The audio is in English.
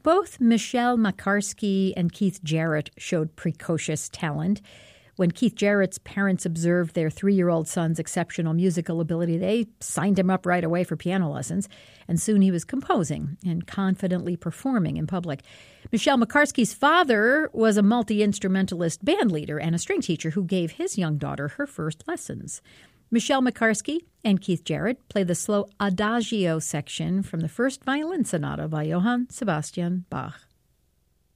Both Michelle Makarsky and Keith Jarrett showed precocious talent. When Keith Jarrett's parents observed their 3-year-old son's exceptional musical ability, they signed him up right away for piano lessons, and soon he was composing and confidently performing in public. Michelle Makarsky's father was a multi-instrumentalist band leader and a string teacher who gave his young daughter her first lessons. Michelle Makarsky and Keith Jarrett play the slow Adagio section from the first violin sonata by Johann Sebastian Bach.